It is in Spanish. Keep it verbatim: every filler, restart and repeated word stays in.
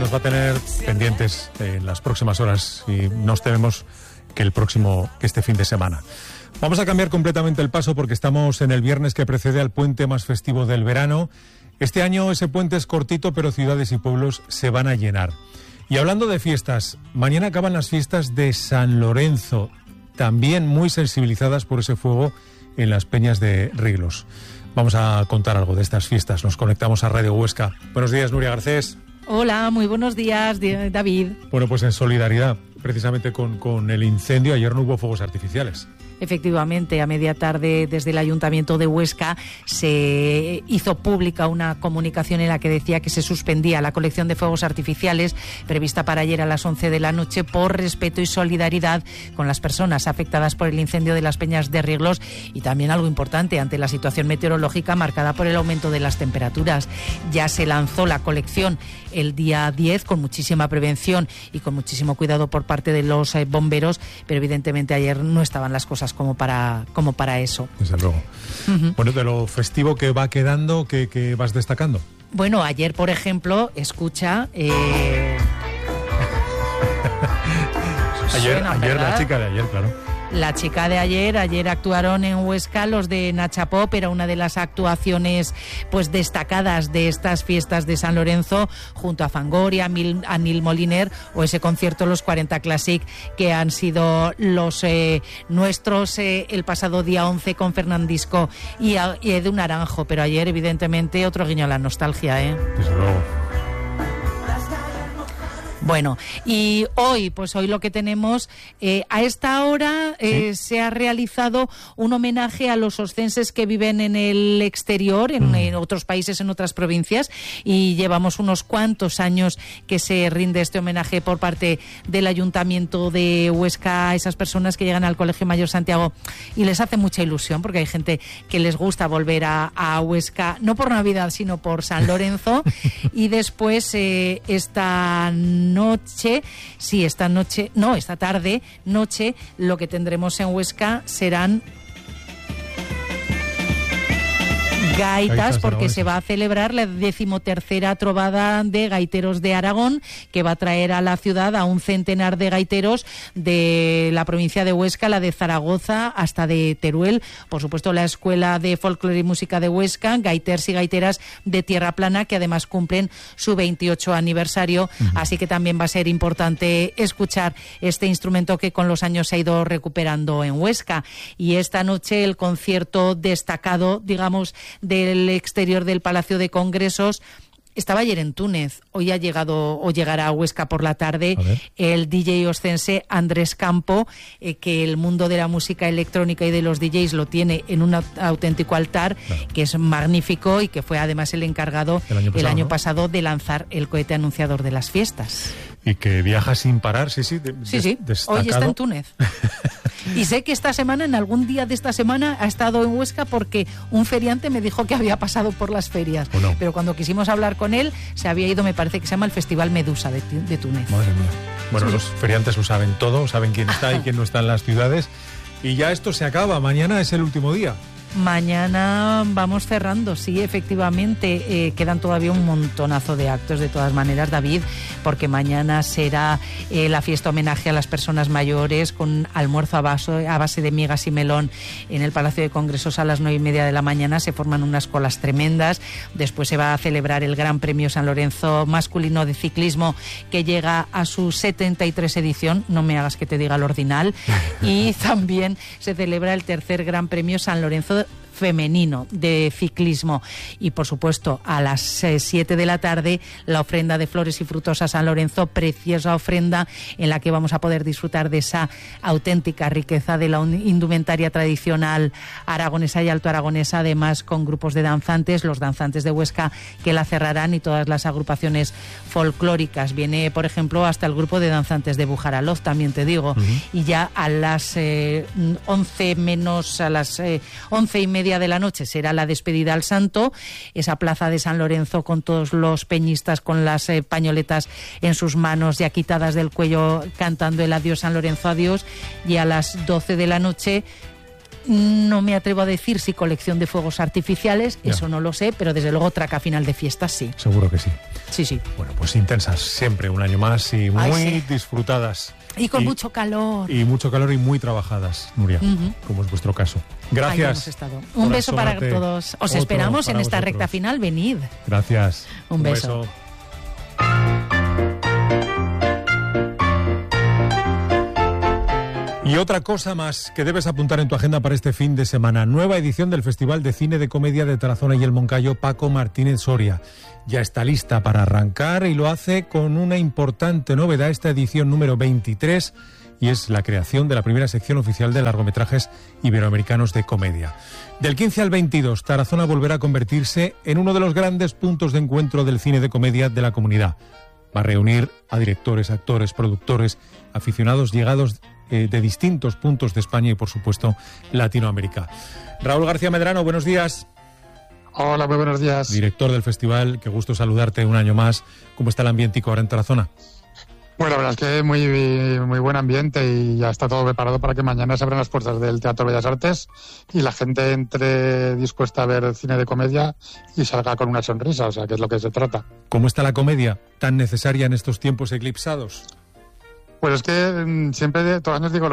Nos va a tener pendientes en las próximas horas y nos tememos que el próximo, que este fin de semana. Vamos a cambiar completamente el paso porque estamos en el viernes que precede al puente más festivo del verano. Este año ese puente es cortito, pero ciudades y pueblos se van a llenar. Y hablando de fiestas, mañana acaban las fiestas de San Lorenzo, también muy sensibilizadas por ese fuego en las peñas de Riglos. Vamos a contar algo de estas fiestas. Nos conectamos a Radio Huesca. Buenos días, Nuria Garcés. Hola, muy buenos días, David. Bueno, pues en solidaridad, precisamente con, con el incendio, ayer no hubo fuegos artificiales. Efectivamente, a media tarde desde el Ayuntamiento de Huesca se hizo pública una comunicación en la que decía que se suspendía la colección de fuegos artificiales prevista para ayer a las once de la noche por respeto y solidaridad con las personas afectadas por el incendio de las peñas de Riglos y también algo importante ante la situación meteorológica marcada por el aumento de las temperaturas. Ya se lanzó la colección el día diez con muchísima prevención y con muchísimo cuidado por parte de los eh, bomberos, pero evidentemente ayer no estaban las cosas como para como para eso. Desde luego. Uh-huh. Bueno, de lo festivo que va quedando, ¿qué, qué vas destacando? Bueno, ayer, por ejemplo, escucha... Eh... ayer, Suena, ayer ¿verdad? La chica de ayer, claro. La chica de ayer, ayer actuaron en Huesca los de Nacha Pop, era una de las actuaciones pues destacadas de estas fiestas de San Lorenzo, junto a Fangoria, a Nil Moliner o ese concierto Los cuarenta Classic, que han sido los eh, nuestros eh, el pasado día once con Fernandisco y, a, y Edu Naranjo, pero ayer evidentemente otro guiño a la nostalgia, ¿eh? Desde luego. Bueno, y hoy, pues hoy lo que tenemos, eh, a esta hora eh, ¿Sí? se ha realizado un homenaje a los oscenses que viven en el exterior, en, mm. en otros países, en otras provincias, y llevamos unos cuantos años que se rinde este homenaje por parte del Ayuntamiento de Huesca a esas personas que llegan al Colegio Mayor Santiago y les hace mucha ilusión porque hay gente que les gusta volver a, a Huesca, no por Navidad, sino por San Lorenzo, y después eh, esta noche, sí, esta noche, no, esta tarde, noche, lo que tendremos en Huesca serán gaitas, porque se va a celebrar la decimotercera trovada de gaiteros de Aragón, que va a traer a la ciudad a un centenar de gaiteros de la provincia de Huesca, la de Zaragoza hasta de Teruel, por supuesto la Escuela de Folclore y Música de Huesca, gaiters y gaiteras de Tierra Plana, que además cumplen su veintiocho aniversario, uh-huh. Así que también va a ser importante escuchar este instrumento que con los años se ha ido recuperando en Huesca. Y esta noche el concierto destacado, digamos, del exterior del Palacio de Congresos estaba ayer en Túnez, hoy ha llegado o llegará a Huesca por la tarde el D J oscense Andrés Campo, eh, que el mundo de la música electrónica y de los D Js lo tiene en un auténtico altar, claro, que es magnífico y que fue además el encargado el año pasado, el año ¿no? pasado de lanzar el cohete anunciador de las fiestas. Y que viaja sin parar, sí, sí. De, sí, sí, destacado. Hoy está en Túnez. Y sé que esta semana, en algún día de esta semana, ha estado en Huesca porque un feriante me dijo que había pasado por las ferias. ¿O no? Pero cuando quisimos hablar con él, se había ido, me parece que se llama el Festival Medusa de, de Túnez. Madre mía. Bueno, sí. Los feriantes lo saben todo, saben quién está y quién no está en las ciudades. Y ya esto se acaba, mañana es el último día. Mañana vamos cerrando, sí, efectivamente. Eh, quedan todavía un montonazo de actos, de todas maneras, David, porque mañana será eh, la fiesta homenaje a las personas mayores con almuerzo a base, a base de migas y melón en el Palacio de Congresos a las nueve y media de la mañana. Se forman unas colas tremendas. Después se va a celebrar el Gran Premio San Lorenzo masculino de ciclismo, que llega a su setenta y tres edición. No me hagas que te diga el ordinal. Y también se celebra el tercer Gran Premio San Lorenzo femenino de ciclismo. Y por supuesto a las siete de la tarde la ofrenda de flores y frutos a San Lorenzo, preciosa ofrenda en la que vamos a poder disfrutar de esa auténtica riqueza de la indumentaria tradicional aragonesa y alto aragonesa, además con grupos de danzantes, los danzantes de Huesca que la cerrarán y todas las agrupaciones folclóricas. Viene, por ejemplo, hasta el grupo de danzantes de Bujaraloz, también te digo. Uh-huh. Y ya a las eh, once menos, a las eh, once y media de la noche será la despedida al santo, esa plaza de San Lorenzo con todos los peñistas con las eh, pañoletas en sus manos ya quitadas del cuello cantando el adiós San Lorenzo, adiós, y a las doce de la noche No me atrevo a decir si colección de fuegos artificiales, ya. Eso no lo sé, pero desde luego traca final de fiestas sí. Seguro que sí. Sí, sí. Bueno, pues intensas siempre, un año más y muy Ay, sí. disfrutadas. Y con y, mucho calor. Y mucho calor y muy trabajadas, Nuria, uh-huh. como es vuestro caso. Gracias. Un beso para todos. Os esperamos en esta vosotros. recta final. Venid. Gracias. Un, Un beso. beso. Y otra cosa más que debes apuntar en tu agenda para este fin de semana. Nueva edición del Festival de Cine de Comedia de Tarazona y el Moncayo, Paco Martínez Soria. Ya está lista para arrancar y lo hace con una importante novedad, esta edición número veintitrés, y es la creación de la primera sección oficial de largometrajes iberoamericanos de comedia. Del quince al veintidós, Tarazona volverá a convertirse en uno de los grandes puntos de encuentro del cine de comedia de la comunidad. Va a reunir a directores, actores, productores, aficionados llegados eh, de distintos puntos de España y, por supuesto, Latinoamérica. Raúl García Medrano, buenos días. Hola, muy buenos días. Director del festival, qué gusto saludarte un año más. ¿Cómo está el ambiente ahora en Tarazona? Bueno, la verdad es que muy, muy buen ambiente y ya está todo preparado para que mañana se abran las puertas del Teatro Bellas Artes y la gente entre dispuesta a ver cine de comedia y salga con una sonrisa, o sea, que es lo que se trata. ¿Cómo está la comedia tan necesaria en estos tiempos eclipsados? Pues es que siempre, todos los años digo